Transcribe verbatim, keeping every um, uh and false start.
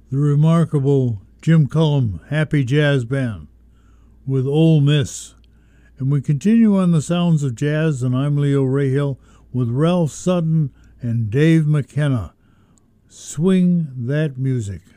the remarkable Jim Cullum Happy Jazz Band with Ole Miss. And we continue on the sounds of jazz, and I'm Leo Rahill with Ralph Sutton and Dave McKenna. Swing that music.